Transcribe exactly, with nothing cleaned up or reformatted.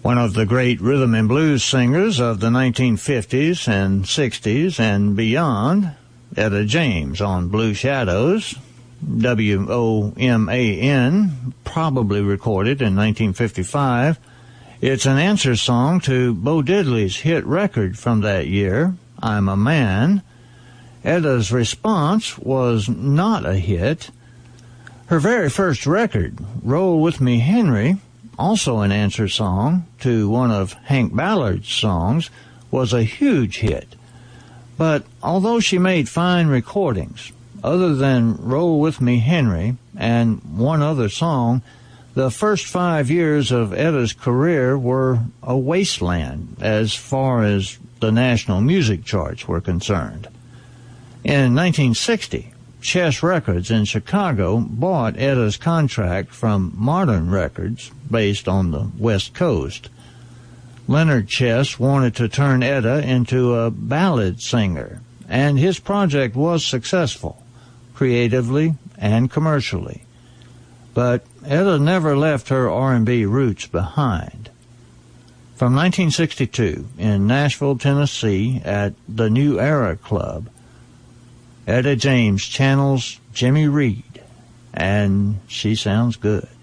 One of the great rhythm and blues singers of the nineteen fifties and sixties and beyond, Etta James on Blue Shadows, W O M A N, probably recorded in nineteen fifty-five. It's an answer song to Bo Diddley's hit record from that year, I'm a Man. Etta's response was not a hit. Her very first record, Roll With Me Henry, also an answer song to one of Hank Ballard's songs, was a huge hit. But although she made fine recordings, other than Roll With Me Henry and one other song, the first five years of Etta's career were a wasteland as far as the national music charts were concerned. In nineteen sixty, Chess Records in Chicago bought Etta's contract from Modern Records, based on the West Coast. Leonard Chess wanted to turn Etta into a ballad singer, and his project was successful, creatively and commercially. But Etta never left her R and B roots behind. From nineteen sixty-two, in Nashville, Tennessee, at the New Era Club, Etta James channels Jimmy Reed, and she sounds good.